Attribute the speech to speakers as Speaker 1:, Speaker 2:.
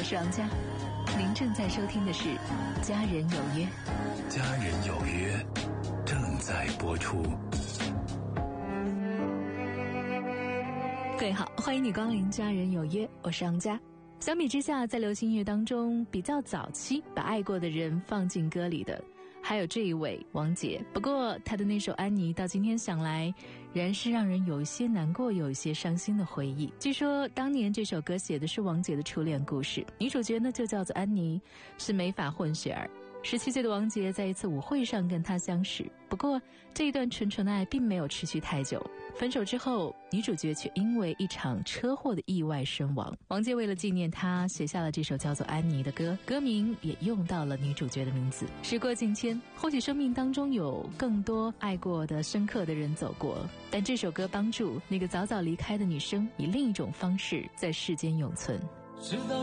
Speaker 1: 是王佳，您正在收听的是《家人有约》。
Speaker 2: 家人有约正在播出。
Speaker 1: 各位好，欢迎你光临《家人有约》，我是王佳。相比之下，在流行音乐当中比较早期把爱过的人放进歌里的还有这一位王杰，不过他的那首《安妮》到今天想来仍然是让人有一些难过有一些伤心的回忆。据说当年这首歌写的是王杰的初恋故事，女主角呢就叫做安妮，是美法混血儿。17岁的王杰在一次舞会上跟她相识，不过这一段纯纯的爱并没有持续太久。分手之后，女主角却因为一场车祸的意外身亡。王杰为了纪念她，写下了这首叫做《安妮》的歌，歌名也用到了女主角的名字。时过境迁，或许生命当中有更多爱过的深刻的人走过，但这首歌帮助那个早早离开的女生以另一种方式在世间永存。
Speaker 3: 直到